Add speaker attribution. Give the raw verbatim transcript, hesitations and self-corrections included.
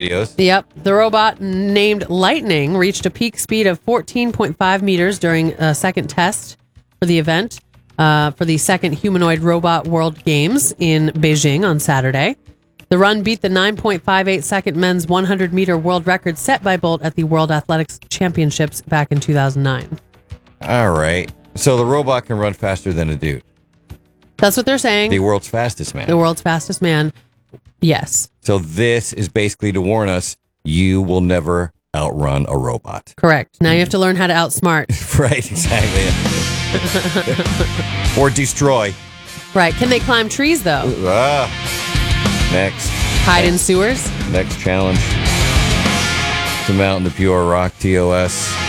Speaker 1: videos.
Speaker 2: Yep. The robot named Lightning reached a peak speed of fourteen point five meters during a second test for the event uh, for the second Humanoid Robot World Games in Beijing on Saturday. The run beat the nine point five eight second men's one hundred meter world record set by Bolt at the World Athletics Championships back in two thousand nine.
Speaker 1: All right. So the robot can run faster than a dude.
Speaker 2: That's what they're saying.
Speaker 1: The world's fastest man.
Speaker 2: The world's fastest man. Yes.
Speaker 1: So this is basically to warn us, you will never outrun a robot.
Speaker 2: Correct. Now you have to learn how to outsmart.
Speaker 1: Right, exactly. Or destroy.
Speaker 2: Right. Can they climb trees, though?
Speaker 1: Ah. Next.
Speaker 2: Hide
Speaker 1: next,
Speaker 2: in sewers?
Speaker 1: Next challenge. Some out in the pure rock, T O S.